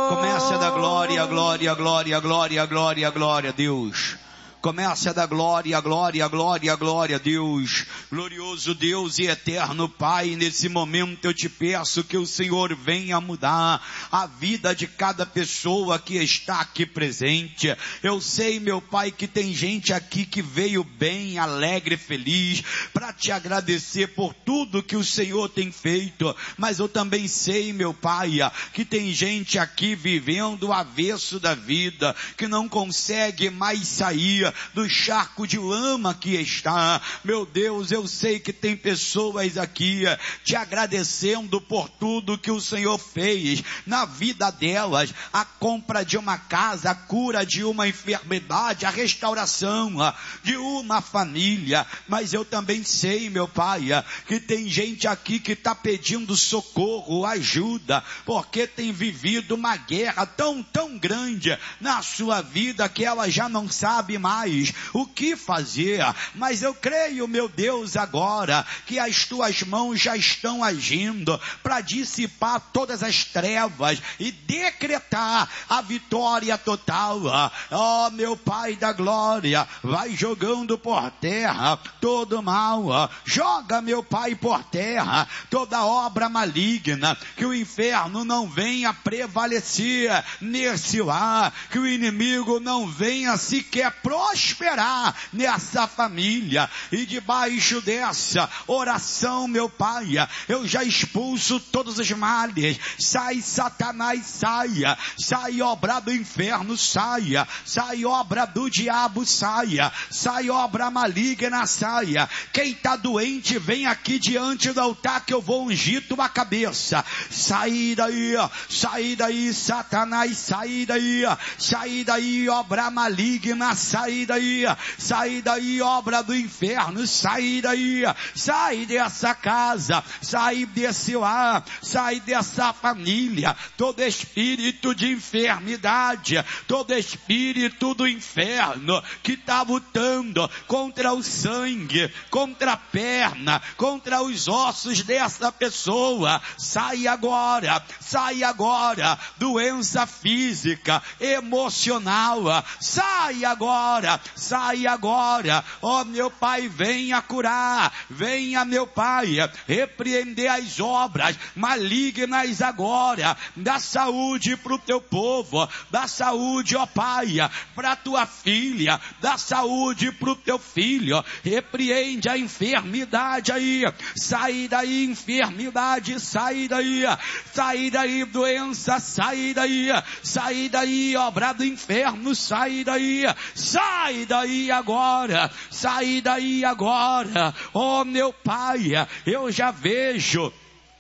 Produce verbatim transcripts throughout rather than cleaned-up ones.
Comece a dar glória, glória, glória, glória, glória, glória a Deus. Comece a dar glória, glória, glória, glória a Deus. Glorioso Deus e eterno Pai, nesse momento eu te peço que o Senhor venha mudar a vida de cada pessoa que está aqui presente. Eu sei, meu Pai, que tem gente aqui que veio bem, alegre, feliz, para te agradecer por tudo que o Senhor tem feito. Mas eu também sei, meu Pai, que tem gente aqui vivendo o avesso da vida, que não consegue mais sair do charco de lama que está. Meu Deus, eu sei que tem pessoas aqui te agradecendo por tudo que o Senhor fez na vida delas, a compra de uma casa, a cura de uma enfermidade, a restauração de uma família. Mas eu também sei, meu Pai, que tem gente aqui que está pedindo socorro, ajuda, porque tem vivido uma guerra tão, tão grande na sua vida que ela já não sabe mais o que fazer. Mas eu creio, meu Deus, agora que as tuas mãos já estão agindo para dissipar todas as trevas e decretar a vitória total. Ó, meu Pai da glória, vai jogando por terra todo mal. Joga, meu Pai, por terra toda obra maligna, que o inferno não venha prevalecer nesse lar, que o inimigo não venha sequer prosperar nessa família. E debaixo dessa oração, meu Pai, eu já expulso todos os males. Sai, Satanás, saia. Sai, obra do inferno, saia. Sai, obra do diabo, saia. Sai, obra maligna, saia. Quem está doente, vem aqui diante do altar que eu vou ungir tua cabeça. Sai daí, sai daí, Satanás, sai daí. Sai daí, obra maligna, sai daí. Sai daí, obra do inferno, sai daí. Sai dessa casa, sai desse lar, sai dessa família. Todo espírito de enfermidade, todo espírito do inferno que está lutando contra o sangue, contra a perna, contra os ossos dessa pessoa, sai agora, sai agora. Doença física, emocional, sai agora, sai agora. Ó, meu Pai, venha curar, venha, meu Pai, repreender as obras malignas agora. Dá saúde para o teu povo, dá saúde, ó Pai, para tua filha, dá saúde para o teu filho. Repreende a enfermidade aí, sai daí, enfermidade, sai daí, sai daí, doença, sai daí, sai daí, obra do inferno, sai daí, sai daí agora, sai daí agora. Oh, meu Pai, eu já vejo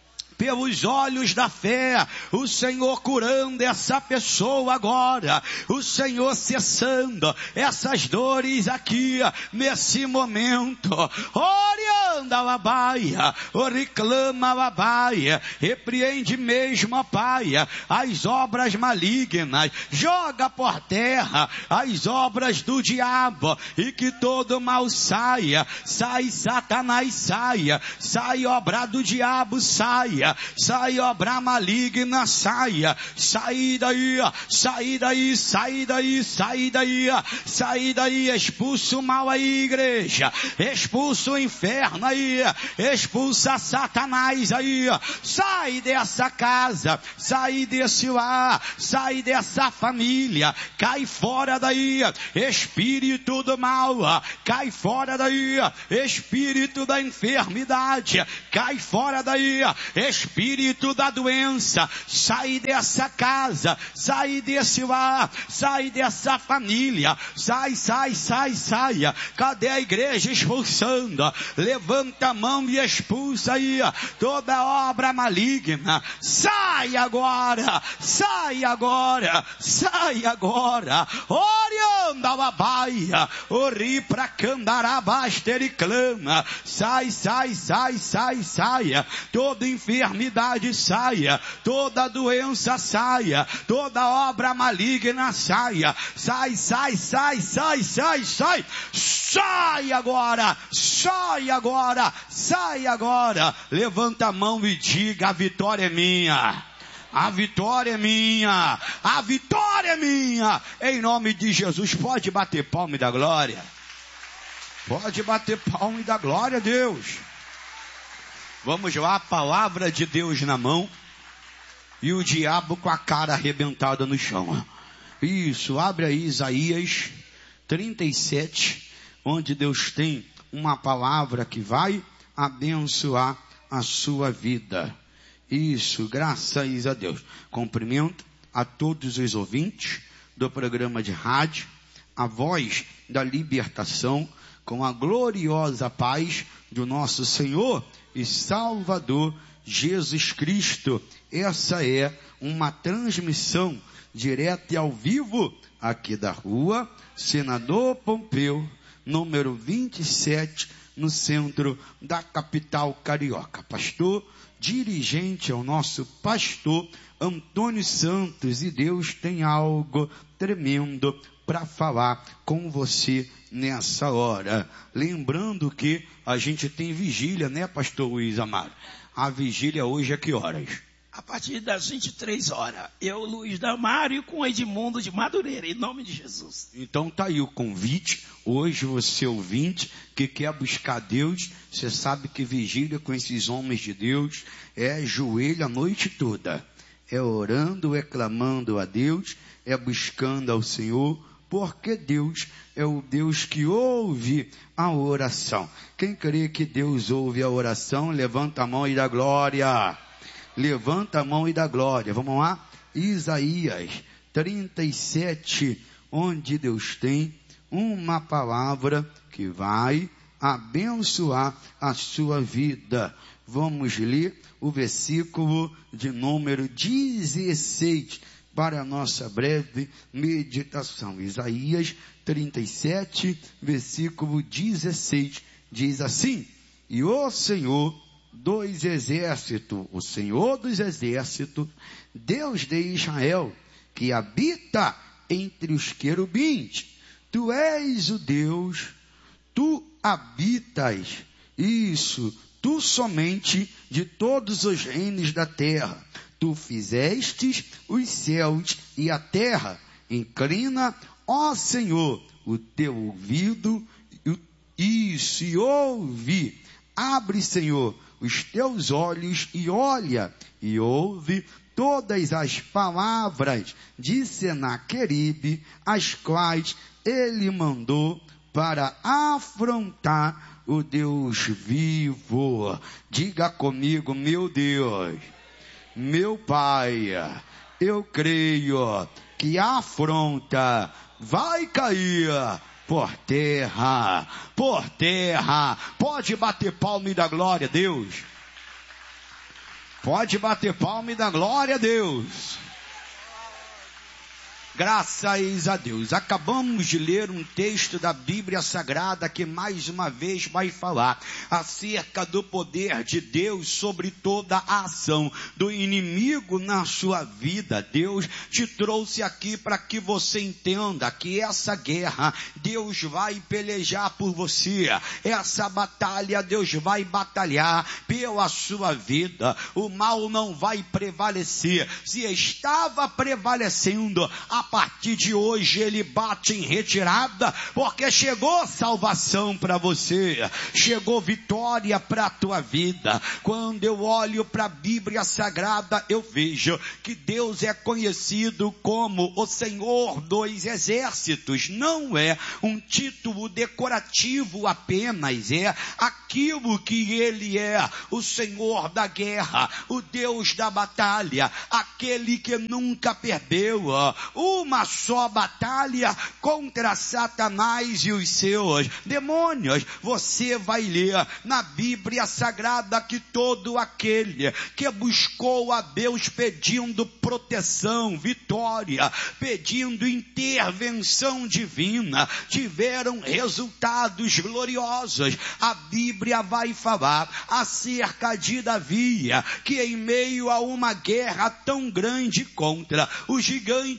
pelos olhos da fé, o Senhor curando essa pessoa agora, o Senhor cessando essas dores aqui, nesse momento. Orianda a baia, reclama a baia, repreende mesmo a Pai as obras malignas, joga por terra as obras do diabo, e que todo mal saia, sai Satanás, saia, sai obra do diabo, saia, sai obra maligna, saia, sai daí, sai daí, sai daí, sai daí, sai daí, expulsa o mal aí, igreja, expulsa o inferno aí, expulsa Satanás aí, sai dessa casa, sai desse lar, sai dessa família, cai fora daí, espírito do mal, cai fora daí, espírito da enfermidade, cai fora daí, espírito da doença, sai dessa casa, sai desse lar, sai dessa família, sai, sai, sai, sai. Cadê a igreja expulsando? Levanta a mão e expulsa aí toda obra maligna, sai agora, sai agora, sai agora. Orianda a baia, ori pra candarabasta e clama, sai, sai, sai, sai, sai. Toda enfermidade saia, toda doença saia, toda obra maligna saia, sai, sai, sai, sai, sai, sai, sai agora, sai agora, sai agora. Levanta a mão e diga: a vitória é minha, A vitória é minha, a vitória é minha, em nome de Jesus. Pode bater palma e dar glória, pode bater palma e dar glória a Deus. Vamos lá, a palavra de Deus na mão e o diabo com a cara arrebentada no chão. Isso, abre aí Isaías trinta e sete, onde Deus tem uma palavra que vai abençoar a sua vida. Isso, graças a Deus. Cumprimento a todos os ouvintes do programa de rádio, a voz da libertação, com a gloriosa paz do nosso Senhor e Salvador Jesus Cristo. Essa é uma transmissão direta e ao vivo aqui da rua Senador Pompeu, número vinte e sete, no centro da capital carioca. Pastor dirigente é o nosso pastor Antônio Santos, e Deus tem algo tremendo para falar com você nessa hora. Lembrando que a gente tem vigília, né, pastor Luiz Amaro? A vigília hoje é que horas? A partir das vinte e três horas. Eu, Luiz Damário, com Edmundo de Madureira, em nome de Jesus. Então tá aí o convite. Hoje você ouvinte que quer buscar Deus, você sabe que vigília com esses homens de Deus é joelho a noite toda. É orando, é clamando a Deus, é buscando ao Senhor, porque Deus é o Deus que ouve a oração. Quem crê que Deus ouve a oração, levanta a mão e dá glória. Levanta a mão e dá glória. Vamos lá? Isaías trinta e sete, onde Deus tem uma palavra que vai abençoar a sua vida. Vamos ler o versículo de número dezesseis para a nossa breve meditação. Isaías trinta e sete, versículo dezesseis, diz assim: e o Senhor dos exércitos, o Senhor dos exércitos, Deus de Israel, que habita entre os querubins, tu és o Deus, tu habitas, isso, tu somente de todos os reinos da terra. Tu fizestes os céus e a terra. Inclina, ó Senhor, o teu ouvido, isso, e ouve. Abre, Senhor, os teus olhos e olha, e ouve todas as palavras de Senaqueribe, as quais ele mandou para afrontar o Deus vivo. Diga comigo: meu Deus, meu Pai, eu creio que a afronta vai cair por terra, por terra. Pode bater palma e dar glória a Deus. Pode bater palma e dar glória a Deus. Graças a Deus. Acabamos de ler um texto da Bíblia Sagrada que mais uma vez vai falar acerca do poder de Deus sobre toda a ação do inimigo na sua vida. Deus te trouxe aqui para que você entenda que essa guerra Deus vai pelejar por você. Essa batalha Deus vai batalhar pela sua vida. O mal não vai prevalecer. Se estava prevalecendo, a A partir de hoje ele bate em retirada, porque chegou salvação para você, chegou vitória para a tua vida. Quando eu olho para a Bíblia Sagrada, eu vejo que Deus é conhecido como o Senhor dos Exércitos. Não é um título decorativo apenas, é aquilo que ele é: o Senhor da guerra, o Deus da batalha, aquele que nunca perdeu uma só batalha contra Satanás e os seus demônios. Você vai ler na Bíblia Sagrada que todo aquele que buscou a Deus pedindo proteção, vitória, pedindo intervenção divina, tiveram resultados gloriosos. A Bíblia vai falar acerca de Davi, que em meio a uma guerra tão grande contra o gigante Golias,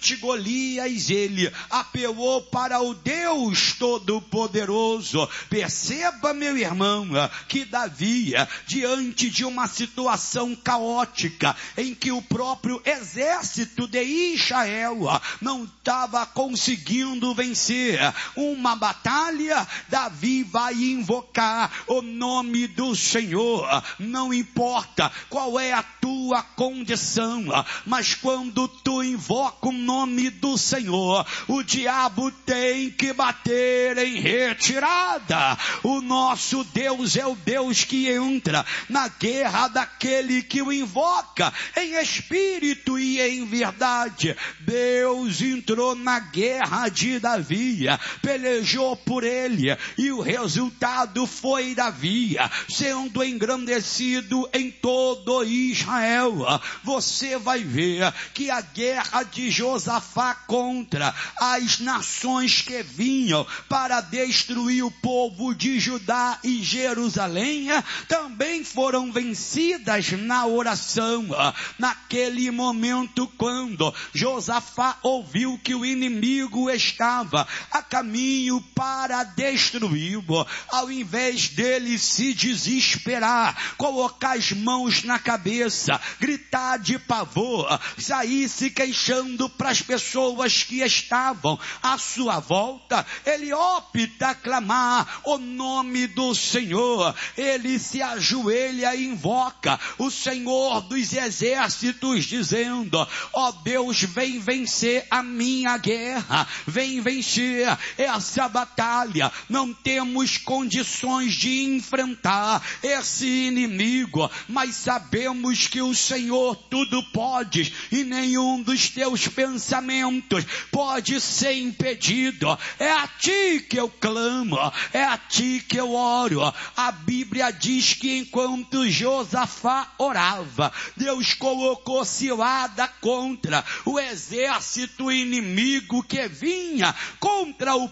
Golias, ele apelou para o Deus Todo-Poderoso. Perceba, meu irmão, que Davi, diante de uma situação caótica, em que o próprio exército de Israel não estava conseguindo vencer uma batalha, Davi vai invocar o nome do Senhor. Não importa qual é a tua condição, mas quando tu invoca o nome do Senhor, o diabo tem que bater em retirada. O nosso Deus é o Deus que entra na guerra daquele que o invoca em espírito e em verdade. Deus entrou na guerra de Davi, pelejou por ele, e o resultado foi Davi sendo engrandecido em todo Israel. Você vai ver que a guerra de Josafá contra as nações que vinham para destruir o povo de Judá e Jerusalém também foram vencidas na oração. Naquele momento, quando Josafá ouviu que o inimigo estava a caminho para destruí-lo, ao invés dele se desesperar, colocar as mãos na cabeça, gritar de pavor, sair se queixando para as pessoas que estavam à sua volta, ele opta a clamar o nome do Senhor. Ele se ajoelha e invoca o Senhor dos exércitos, dizendo: ó Deus, vem vencer a minha guerra, vem vencer essa batalha. Não temos condições de enfrentar esse inimigo, mas sabemos que o Senhor tudo pode, e nenhum dos teus pensamentos pode ser impedido. É a ti que eu clamo, é a ti que eu oro. A Bíblia diz que enquanto Josafá orava, Deus colocou cilada contra o exército inimigo que vinha contra o